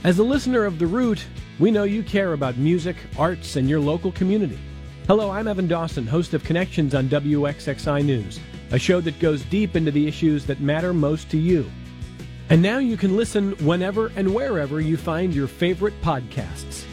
As a listener of The Root, we know you care about music, arts, and your local community. Hello, I'm Evan Dawson, host of Connections on WXXI News, a show that goes deep into the issues that matter most to you. And now you can listen whenever and wherever you find your favorite podcasts.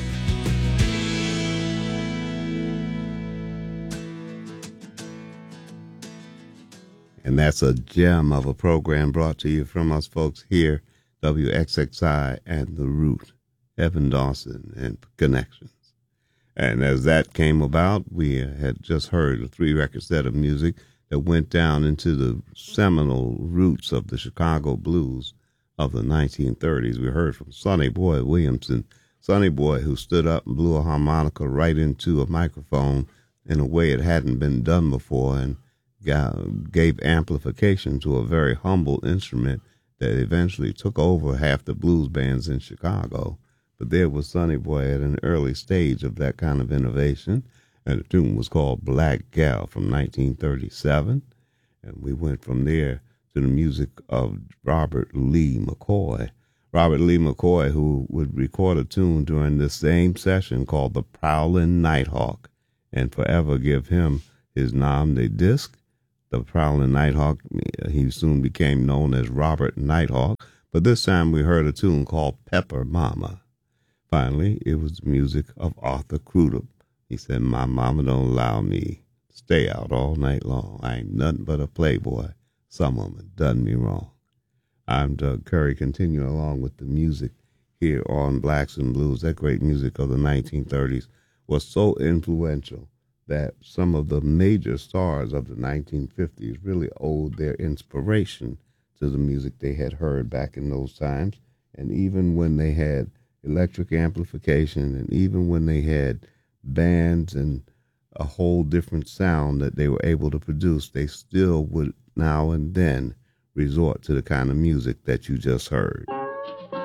And that's a gem of a program brought to you from us folks here, WXXI and The Root, Evan Dawson and Connections. And as that came about, we had just heard a 3-record set of music that went down into the seminal roots of the Chicago blues of the 1930s. We heard from Sonny Boy Williamson, Sonny Boy, who stood up and blew a harmonica right into a microphone in a way it hadn't been done before, and gave amplification to a very humble instrument that eventually took over half the blues bands in Chicago. But there was Sonny Boy at an early stage of that kind of innovation, and the tune was called Black Gal from 1937. And we went from there to the music of Robert Lee McCoy. Robert Lee McCoy, who would record a tune during this same session called The Prowlin' Nighthawk, and forever give him his nom de disc. The Prowlin' Nighthawk, he soon became known as Robert Nighthawk, but this time we heard a tune called Pepper Mama. Finally, it was the music of Arthur Crudup. He said, "My mama don't allow me to stay out all night long. I ain't nothing but a playboy. Some of them done me wrong." I'm Doug Curry, continuing along with the music here on Blacks and Blues. That great music of the 1930s was so influential that some of the major stars of the 1950s really owed their inspiration to the music they had heard back in those times. And even when they had electric amplification, and even when they had bands and a whole different sound that they were able to produce, they still would now and then resort to the kind of music that you just heard.